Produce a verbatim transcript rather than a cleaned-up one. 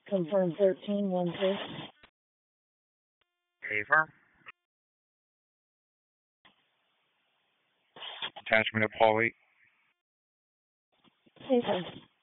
Confirm thirteen one six. Affirm. Attachment of Paul eight. Affirm.